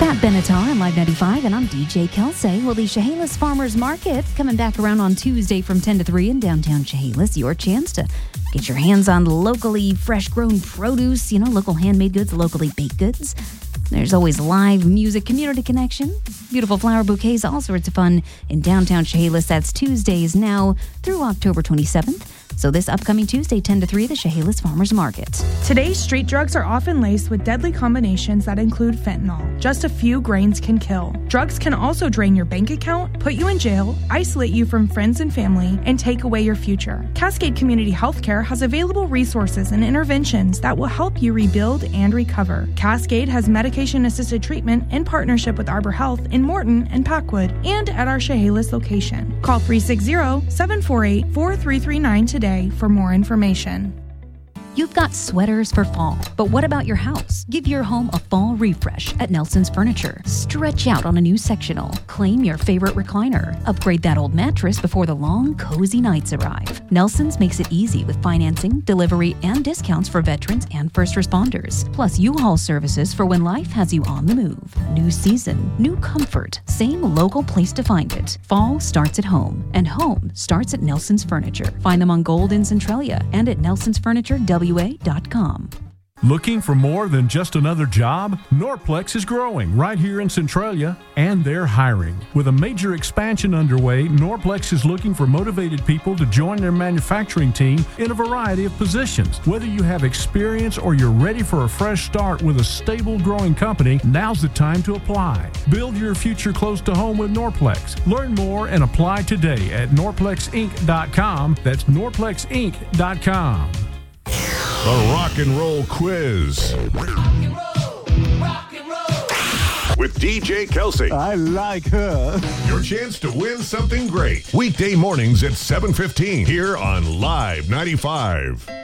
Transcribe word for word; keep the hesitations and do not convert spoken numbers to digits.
Pat Benatar on Live ninety-five, and I'm D J Kelsey. Well, the Chehalis Farmers Market coming back around on Tuesday from ten to three in downtown Chehalis. Your chance to get your hands on locally fresh-grown produce, you know, local handmade goods, locally baked goods. There's always live music, community connection, beautiful flower bouquets, all sorts of fun in downtown Chehalis. That's Tuesdays now through October twenty-seventh. So this upcoming Tuesday, ten to three, the Chehalis Farmers Market. Today's street drugs are often laced with deadly combinations that include fentanyl. Just a few grains can kill. Drugs can also drain your bank account, put you in jail, isolate you from friends and family, and take away your future. Cascade Community Healthcare has available resources and interventions that will help you rebuild and recover. Cascade has medication-assisted treatment in partnership with Arbor Health in Morton and Packwood, and at our Chehalis location. Call three six zero, seven four eight, four three three nine today for more information. You've got sweaters for fall, but what about your house? Give your home a fall refresh at Nelson's Furniture. Stretch out on a new sectional. Claim your favorite recliner. Upgrade that old mattress before the long, cozy nights arrive. Nelson's makes it easy with financing, delivery, and discounts for veterans and first responders. Plus U-Haul services for when life has you on the move. New season, new comfort, same local place to find it. Fall starts at home, and home starts at Nelson's Furniture. Find them on Gold in Centralia and at nelsons furniture w a dot com. Looking for more than just another job? Norplex is growing right here in Centralia, and they're hiring. With a major expansion underway, Norplex is looking for motivated people to join their manufacturing team in a variety of positions. Whether you have experience or you're ready for a fresh start with a stable, growing company, now's the time to apply. Build your future close to home with Norplex. Learn more and apply today at norplex inc dot com. That's norplex inc dot com. The Rock and Roll Quiz. Rock and roll, rock and roll. With D J Kelsey. I like her. Your chance to win something great. Weekday mornings at seven fifteen here on Live ninety-five.